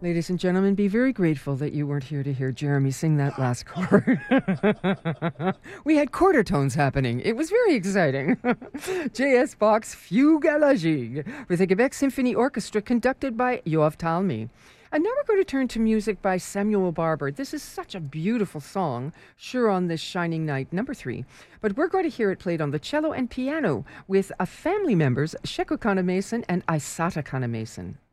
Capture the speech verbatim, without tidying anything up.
Ladies and gentlemen, be very grateful that you weren't here to hear Jeremy sing that last chord. We had quarter tones happening. It was very exciting. J S. Bach's Fugue à la Gigue with the Quebec Symphony Orchestra conducted by Yoav Talmi. And now we're going to turn to music by Samuel Barber. This is such a beautiful song, Sure on This Shining Night, number three. But we're going to hear it played on the cello and piano with a family members, Sheko Kana Mason and Isata Kana Mason.